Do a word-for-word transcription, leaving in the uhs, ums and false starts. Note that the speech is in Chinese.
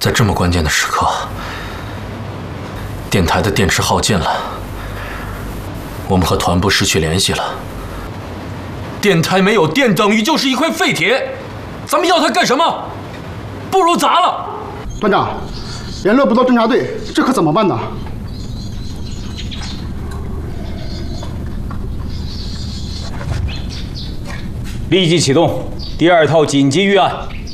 在这么关键的时刻，电台的电池耗尽了，我们和团部失去联系了。电台没有电，等于就是一块废铁，咱们要它干什么？不如砸了。 团长，联络不到侦察队，这可怎么办呢？ 立即启动第二套紧急预案。